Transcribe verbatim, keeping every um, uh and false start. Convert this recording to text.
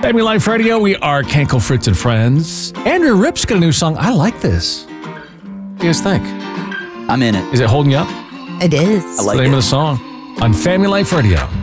Family Life Radio, we are Kenkel, Fritz, and Friends. Andrew Ripp's got a new song. I like this. What do you guys think? I'm in it. Is it holding you up? It is. I like the name it. of the song on Family Life Radio.